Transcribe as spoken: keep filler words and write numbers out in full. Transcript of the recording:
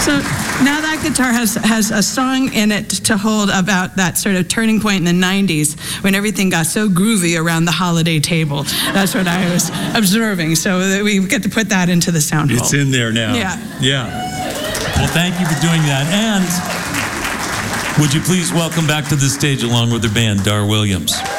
So now that guitar has has a song in it to hold about that sort of turning point in the nineties when everything got so groovy around the holiday table. That's what I was observing. So that we get to put that into the sound hole. It's in there now. Yeah. Yeah. Well, thank you for doing that. And would you please welcome back to the stage along with their band, Dar Williams.